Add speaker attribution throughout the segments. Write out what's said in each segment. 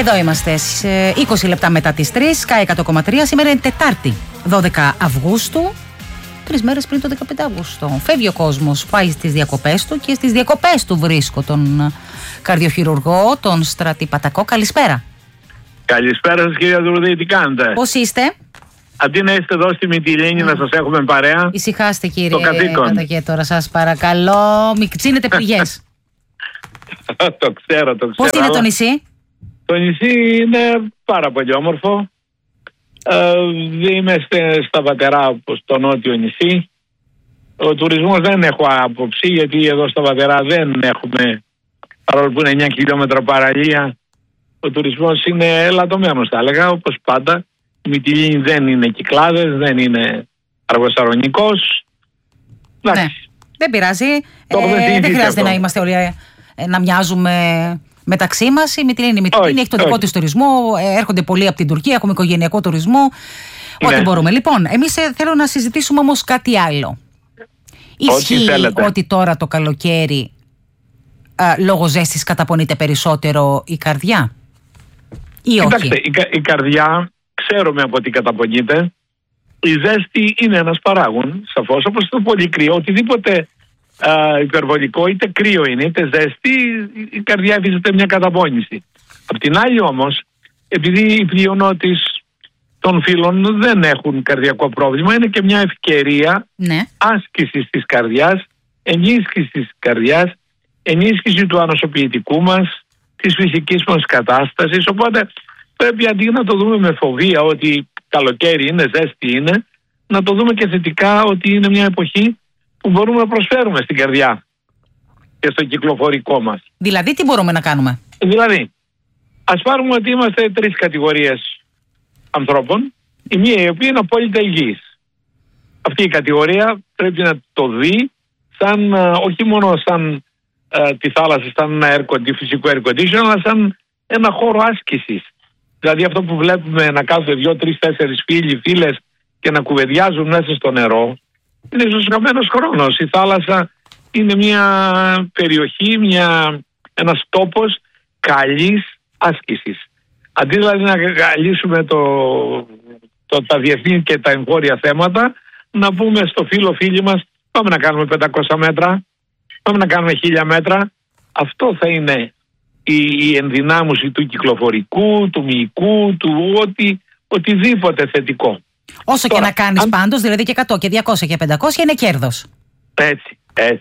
Speaker 1: Εδώ είμαστε, 20 λεπτά μετά τις 3, Sky 100,3. Σήμερα είναι Τετάρτη, 12 Αυγούστου. 3 μέρες πριν το 15 Αυγούστου. Φεύγει ο κόσμος, πάει στις διακοπές του και στις διακοπές του βρίσκω τον καρδιοχειρουργό, τον Στράτη Πατακό. Καλησπέρα.
Speaker 2: Καλησπέρα σας, κυρία Δουρδή, τι κάνετε?
Speaker 1: Πώς είστε?
Speaker 2: Αντί να είστε εδώ στη Μυτιλήνη να σας έχουμε παρέα.
Speaker 1: Ησυχάστε, κύριε Πατακέ, τώρα σας παρακαλώ, μην ξύνετε πληγές.
Speaker 2: Το ξέρω.
Speaker 1: Πώς είναι το νησί?
Speaker 2: Το νησί είναι πάρα πολύ όμορφο. Είμαστε στα Βατερά, όπως το νότιο νησί. Ο τουρισμός δεν έχω άποψη, γιατί εδώ στα Βατερά δεν έχουμε, παρόλο που είναι 9 χιλιόμετρα παραλία, ο τουρισμός είναι ελαττωμένος, θα έλεγα, όπως πάντα. Η Μυτιλήνη δεν είναι Κυκλάδες, δεν είναι Αργοσαρονικός.
Speaker 1: Ναι, δεν πειράζει. Δεν χρειάζεται να είμαστε όλοι να μοιάζουμε μεταξύ μας. Η Μυτιλήνη έχει το δικό της τουρισμό. Έρχονται πολλοί από την Τουρκία, έχουμε οικογενειακό τουρισμό. Ό,τι μπορούμε. Λοιπόν, εμείς θέλω να συζητήσουμε όμως κάτι άλλο. Ισχύει ότι τώρα το καλοκαίρι λόγω ζέστης καταπονείται περισσότερο η καρδιά ή όχι?
Speaker 2: Κοιτάξτε, η καρδιά ξέρουμε από τι καταπονείται. Η ζέστη είναι ένας παράγων, σαφώς, όπως το πολύ κρύο. Οτιδήποτε υπερβολικό, είτε κρύο είναι είτε ζέστη, η καρδιά βρίσκεται μια καταπώνηση. Απ' την άλλη όμως, επειδή οι πλειονότητες των φίλων δεν έχουν καρδιακό πρόβλημα, είναι και μια ευκαιρία άσκησης της καρδιάς, ενίσχυσης της καρδιάς, ενίσχυση του ανοσοποιητικού μας, της φυσικής μας κατάστασης. Οπότε πρέπει, αντί να το δούμε με φοβία ότι καλοκαίρι είναι, ζέστη είναι, να το δούμε και θετικά ότι είναι μια εποχή που μπορούμε να προσφέρουμε στην καρδιά και στο κυκλοφορικό μας.
Speaker 1: Δηλαδή τι μπορούμε να κάνουμε?
Speaker 2: Δηλαδή, ας πάρουμε ότι είμαστε 3 κατηγορίες ανθρώπων. Η μία, η οποία είναι απόλυτα υγιής. Αυτή η κατηγορία πρέπει να το δει σαν, όχι μόνο σαν τη θάλασσα, σαν ένα φυσικό air condition, αλλά σαν ένα χώρο άσκησης. Δηλαδή αυτό που βλέπουμε να κάθονται 2, 3, 4 φίλοι, φίλες και να κουβεντιάζουν μέσα στο νερό, είναι ίσως χαμένος χρόνος. Η θάλασσα είναι μια περιοχή, ένας τόπος καλής άσκησης. Αντί δηλαδή να λύσουμε τα διεθνή και τα εγχώρια θέματα, να πούμε στο φίλοι μας, πάμε να κάνουμε 500 μέτρα, πάμε να κάνουμε 1000 μέτρα. Αυτό θα είναι η ενδυνάμωση του κυκλοφορικού, του μυϊκού, του οτιδήποτε θετικό.
Speaker 1: Όσο τώρα, και να κάνεις πάντως, δηλαδή και 100 και 200 και 500 είναι κέρδος.
Speaker 2: Έτσι.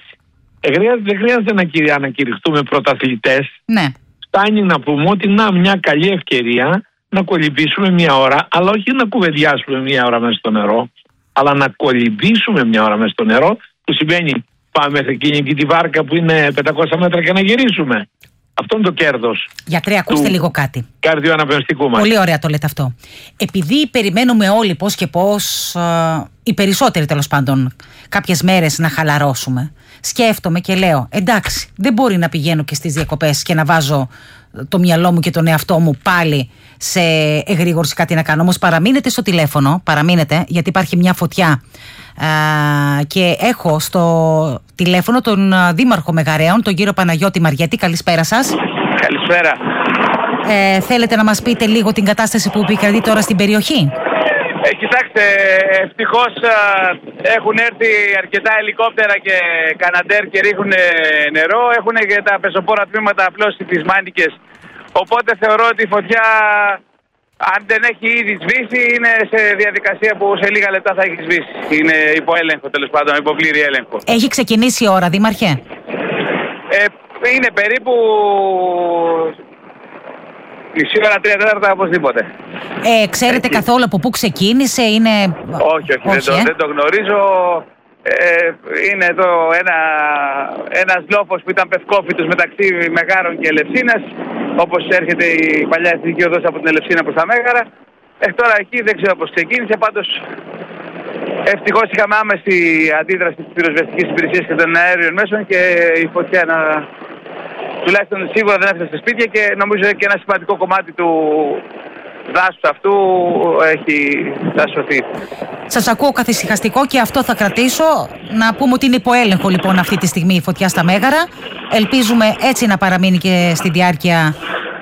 Speaker 2: Δεν χρειάζεται να ανακηρυχτούμε πρωταθλητές.
Speaker 1: Ναι.
Speaker 2: Φτάνει να πούμε ότι μια καλή ευκαιρία να κολυμπήσουμε μια ώρα, αλλά όχι να κουβεντιάσουμε μια ώρα μέσα στο νερό, αλλά να κολυμπήσουμε μια ώρα μέσα στο νερό, που σημαίνει πάμε μέχρι εκείνη τη βάρκα που είναι 500 μέτρα και να γυρίσουμε. Αυτό είναι το κέρδος.
Speaker 1: Γιατρέ, ακούστε λίγο κάτι.
Speaker 2: Καρδιοαναπνευστικού μας.
Speaker 1: Πολύ ωραία το λέτε αυτό. Επειδή περιμένουμε όλοι πώς και πώς, οι περισσότεροι τέλος πάντων, κάποιες μέρες να χαλαρώσουμε, σκέφτομαι και λέω, εντάξει, δεν μπορεί να πηγαίνω και στις διακοπές και να βάζω το μυαλό μου και τον εαυτό μου πάλι σε εγρήγορση κάτι να κάνω. Όμως παραμείνετε στο τηλέφωνο, γιατί υπάρχει μια φωτιά. Και έχω στο τηλέφωνο τον Δήμαρχο Μεγαρέων, τον κύριο Παναγιώτη Μαριέτη. Καλησπέρα σας.
Speaker 3: Καλησπέρα.
Speaker 1: Θέλετε να μας πείτε λίγο την κατάσταση που επικρατεί τώρα στην περιοχή?
Speaker 3: Κοιτάξτε, ευτυχώς έχουν έρθει αρκετά ελικόπτερα και καναντέρ και ρίχνουν νερό. Έχουν και τα πεζοπόρα τμήματα απλώσει τις μάνικες. Οπότε θεωρώ ότι η φωτιά, αν δεν έχει ήδη σβήσει, είναι σε διαδικασία που σε λίγα λεπτά θα έχει σβήσει. Είναι υπό έλεγχο, τέλος πάντων, υπό πλήρη έλεγχο.
Speaker 1: Έχει ξεκινήσει η ώρα, Δήμαρχε?
Speaker 3: Είναι περίπου μισή ώρα, 3 τέταρτα, οπωσδήποτε.
Speaker 1: Ξέρετε καθόλου από πού ξεκίνησε?
Speaker 3: Όχι, δεν το γνωρίζω. Είναι εδώ ένας λόφος που ήταν πευκόφυτος μεταξύ Μεγάρων και Ελευσίνας, όπως έρχεται η παλιά εθνική οδός από την Ελευσίνα προς τα Μέγαρα. Τώρα εκεί δεν ξέρω πώς ξεκίνησε, πάντως ευτυχώς είχαμε άμεση αντίδραση της πυροσβεστικής υπηρεσίας και των αέριων μέσων και η φωτιά τουλάχιστον σίγουρα δεν έφτασε στα σπίτια και νομίζω και ένα σημαντικό κομμάτι του δάσους αυτού θα σωθεί.
Speaker 1: Σας ακούω καθησυχαστικό και αυτό θα κρατήσω. Να πούμε ότι είναι υπό έλεγχο λοιπόν αυτή τη στιγμή η φωτιά στα Μέγαρα. Ελπίζουμε έτσι να παραμείνει και στη διάρκεια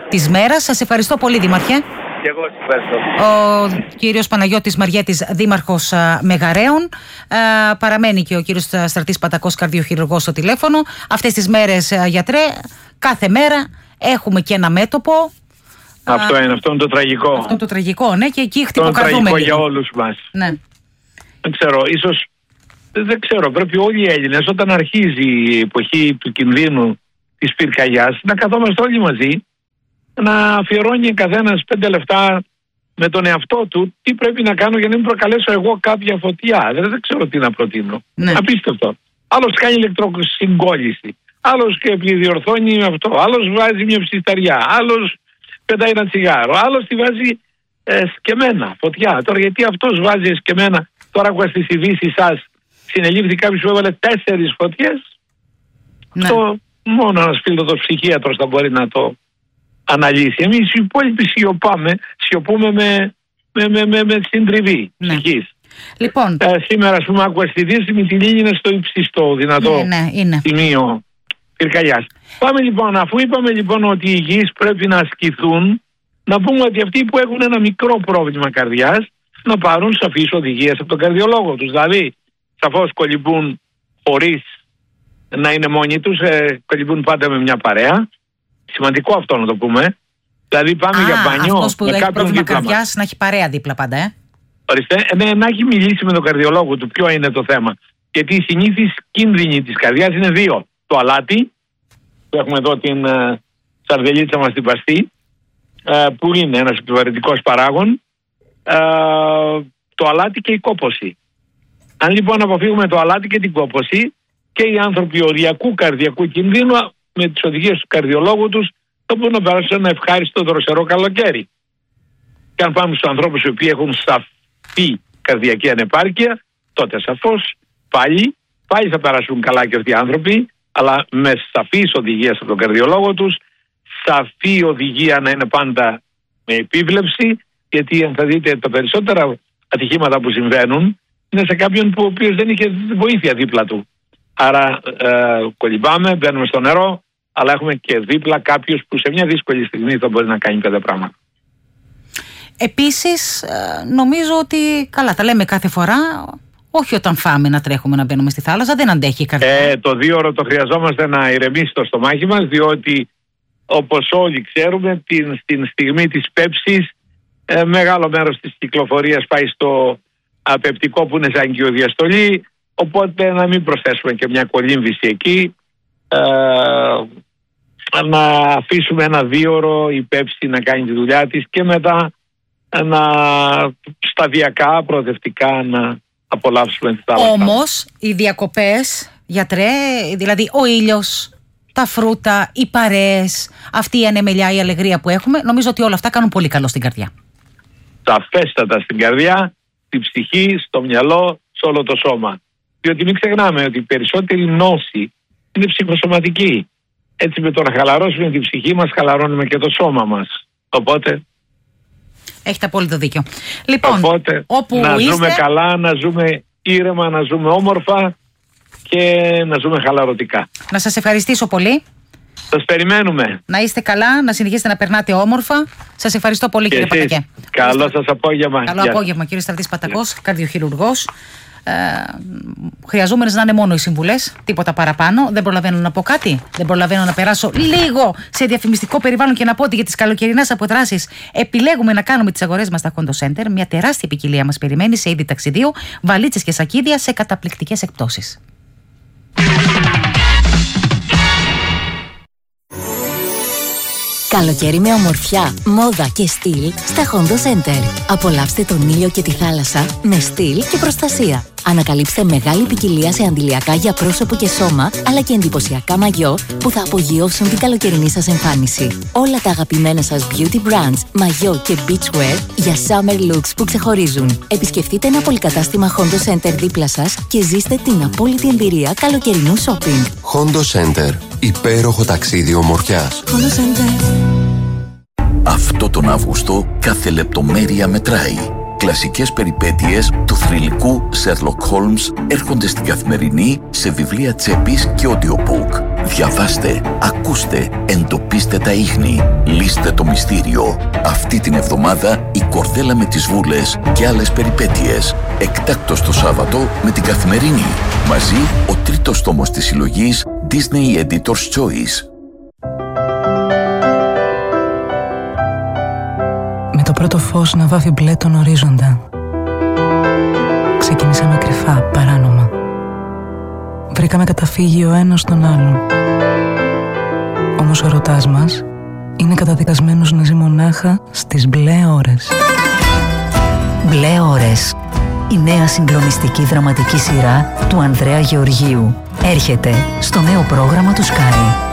Speaker 1: της μέρας. Σας ευχαριστώ πολύ, Δήμαρχε.
Speaker 3: Και εγώ σας ευχαριστώ.
Speaker 1: Ο κύριος Παναγιώτης Μαριέτης, Δήμαρχος Μεγαρέων. Παραμένει και ο κύριος Στρατής Πατακός, καρδιοχειρουργός, στο τηλέφωνο. Αυτές τις μέρες, γιατρέ, κάθε μέρα έχουμε και ένα μέτωπο.
Speaker 2: Αυτό είναι το τραγικό.
Speaker 1: Αυτό είναι το τραγικό, ναι, και εκεί χτυποκαρδούμε.
Speaker 2: Αυτό είναι τραγικό για όλους μας.
Speaker 1: Ναι.
Speaker 2: Δεν ξέρω, ίσως, δεν ξέρω, πρέπει όλοι οι Έλληνες όταν αρχίζει η εποχή του κινδύνου της πυρκαγιάς να καθόμαστε όλοι μαζί, να αφιερώνει καθένας 5 λεπτά με τον εαυτό του τι πρέπει να κάνω για να μην προκαλέσω εγώ κάποια φωτιά. Δεν ξέρω τι να προτείνω.
Speaker 1: Ναι.
Speaker 2: Απίστευτο. Άλλος κάνει ηλεκτροσυγκόλληση. Άλλος και επιδιορθώνει με αυτό. Άλλος βάζει μια ψισταριά. Άλλος πετάει ένα τσιγάρο. Άλλος τη βάζει σκεμμένα φωτιά. Τώρα γιατί αυτός βάζει σκεμμένα? Τώρα ακούω στις ειδήσεις σας, συνελήφθη κάποιος που έβαλε 4 φωτιές.
Speaker 1: Ναι.
Speaker 2: Αυτό μόνο ένας φίλος ψυχίατρος θα μπορεί να το αναλύσει. Εμείς οι υπόλοιποι σιωπούμε με συντριβή ψυχής.
Speaker 1: Λοιπόν,
Speaker 2: σήμερα, ας πούμε, άκουα στη Δύση, η Μυτιλήνη είναι στο ύψιστο δυνατό σημείο πυρκαγιάς. Πάμε λοιπόν, αφού είπαμε λοιπόν ότι οι υγιείς πρέπει να ασκηθούν, να πούμε ότι αυτοί που έχουν ένα μικρό πρόβλημα καρδιάς να πάρουν σαφείς οδηγίες από τον καρδιολόγο τους. Δηλαδή, σαφώς κολυμπούν χωρίς να είναι μόνοι τους, κολυμπούν πάντα με μια παρέα. Σημαντικό αυτό να το πούμε. Δηλαδή πάμε για μπάνιο.
Speaker 1: Αυτός που έχει πρόβλημα καρδιάς να έχει παρέα δίπλα πάντα,
Speaker 2: Ορίστε, να έχει μιλήσει με τον καρδιολόγο του ποιο είναι το θέμα. Γιατί οι συνήθεις κίνδυνοι της καρδιάς είναι 2. Το αλάτι, που έχουμε εδώ την σαρδελίτσα μας στην παστή, που είναι ένας επιβαρυντικός παράγων, το αλάτι και η κόπωση. Αν λοιπόν αποφύγουμε το αλάτι και την κόπωση, και οι άνθρωποι οριακού καρδιακού κινδύνου με τις οδηγίες του καρδιολόγου τους θα μπορούν να περάσουν ένα ευχάριστο δροσερό καλοκαίρι. Και αν πάμε στους ανθρώπους οι οποίοι έχουν σαφή καρδιακή ανεπάρκεια, τότε σαφώς πάλι θα περάσουν καλά και αυτοί οι άνθρωποι, αλλά με σαφείς οδηγίες από τον καρδιολόγο τους, σαφή οδηγία να είναι πάντα με επίβλεψη, γιατί αν θα δείτε τα περισσότερα ατυχήματα που συμβαίνουν είναι σε κάποιον που ο οποίος δεν είχε βοήθεια δίπλα του. Άρα κολυμπάμε, μπαίνουμε στο νερό, αλλά έχουμε και δίπλα κάποιους που σε μια δύσκολη στιγμή θα μπορεί να κάνει 5 πράγματα. Επίσης,
Speaker 1: νομίζω ότι, καλά τα λέμε κάθε φορά, όχι όταν φάμε να τρέχουμε να μπαίνουμε στη θάλασσα, δεν αντέχει η καρδιά.
Speaker 2: Το 2 ώρο το χρειαζόμαστε να ηρεμήσει το στομάχι μας, διότι όπως όλοι ξέρουμε στην στιγμή της πέψης μεγάλο μέρος της κυκλοφορίας πάει στο απεπτικό που είναι σαν αγκιοδιαστολή, οπότε να μην προσθέσουμε και μια κολύμβηση εκεί, να αφήσουμε ένα 2 ώρο η πέψη να κάνει τη δουλειά της και μετά σταδιακά, προοδευτικά να απολαύσουμε τη θάλασσα.
Speaker 1: Όμως οι διακοπές, γιατρέ, δηλαδή ο ήλιος, τα φρούτα, οι παρέες, αυτή η ανεμελιά, η αλεγρία που έχουμε, νομίζω ότι όλα αυτά κάνουν πολύ καλό στην καρδιά.
Speaker 2: Σαφέστατα στην καρδιά, στην ψυχή, στο μυαλό, σε όλο το σώμα. Διότι μην ξεχνάμε ότι η περισσότερη νόση είναι ψυχοσωματική. Έτσι με το να χαλαρώσουμε την ψυχή μας, χαλαρώνουμε και το σώμα μας. Οπότε...
Speaker 1: Έχετε απόλυτο δίκιο. Λοιπόν,
Speaker 2: οπότε,
Speaker 1: όπου
Speaker 2: να
Speaker 1: είστε...
Speaker 2: ζούμε καλά, να ζούμε ήρεμα, να ζούμε όμορφα και να ζούμε χαλαρωτικά.
Speaker 1: Να σας ευχαριστήσω πολύ.
Speaker 2: Σας περιμένουμε.
Speaker 1: Να είστε καλά, να συνεχίσετε να περνάτε όμορφα. Σας ευχαριστώ πολύ,
Speaker 2: και
Speaker 1: κύριε Πατακέ.
Speaker 2: Καλό σας απόγευμα.
Speaker 1: Καλό απόγευμα, κύριε Στρατής Πατακός, καρδιοχειρουργός. Χρειαζόμενες να είναι μόνο οι συμβουλές, τίποτα παραπάνω. Δεν προλαβαίνω να πω κάτι. Δεν προλαβαίνω να περάσω λίγο σε διαφημιστικό περιβάλλον και να πω ότι για τις καλοκαιρινές αποδράσεις επιλέγουμε να κάνουμε τις αγορές μας στα Hondo Center. Μια τεράστια ποικιλία μας περιμένει σε είδη ταξιδίου, βαλίτσες και σακίδια σε καταπληκτικές εκπτώσεις.
Speaker 4: Καλοκαίρι με ομορφιά, μόδα και στυλ στα Hondo Center. Απολαύστε τον ήλιο και τη θάλασσα με στυλ και προστασία. Ανακαλύψτε μεγάλη ποικιλία σε αντιλιακά για πρόσωπο και σώμα, αλλά και εντυπωσιακά μαγιό που θα απογειώσουν την καλοκαιρινή σας εμφάνιση. Όλα τα αγαπημένα σας beauty brands, μαγιό και beachwear για summer looks που ξεχωρίζουν. Επισκεφτείτε ένα πολυκατάστημα Hondo Center δίπλα σας και ζήστε την απόλυτη εμπειρία καλοκαιρινού shopping.
Speaker 5: Hondo Center. Υπέροχο ταξίδι ομορφιάς.
Speaker 4: Hondo Center.
Speaker 6: Αυτό τον Αύγουστο κάθε λεπτομέρεια μετράει. Κλασικές περιπέτειες του θρυλικού Sherlock Holmes έρχονται στην Καθημερινή σε βιβλία τσέπης και audiobook. Διαβάστε, ακούστε, εντοπίστε τα ίχνη, λύστε το μυστήριο. Αυτή την εβδομάδα η Κορδέλα με τις Βούλες και άλλες περιπέτειες. Εκτάκτος το Σάββατο με την Καθημερινή. Μαζί ο τρίτος τόμος της συλλογής Disney Editor's Choice.
Speaker 7: Με το πρώτο φως να βάφει μπλε τον ορίζοντα. Ξεκινήσαμε κρυφά, παράνομα. Βρήκαμε καταφύγιο ο ένας στον άλλον. Όμως ο ερωτάς μας είναι καταδικασμένος να ζει μονάχα στις μπλε ώρες.
Speaker 4: Μπλε ώρες. Η νέα συγκλονιστική δραματική σειρά του Ανδρέα Γεωργίου έρχεται στο νέο πρόγραμμα του Sky.